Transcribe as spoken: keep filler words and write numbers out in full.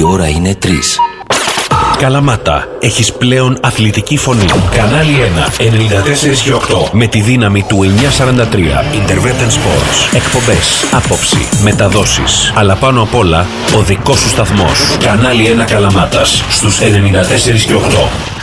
Η ώρα είναι τρεις. Καλαμάτα, έχεις πλέον αθλητική φωνή. Κανάλι ένα, ενενήντα τέσσερα και οκτώ. Με τη δύναμη του εννιακόσια σαράντα τρία. Intervention Sports. Εκπομπές, άποψη, μεταδόσεις. Αλλά πάνω απ' όλα, ο δικός σου σταθμός. Κανάλι ένα Καλαμάτας. Στους ενενήντα τέσσερα και οκτώ.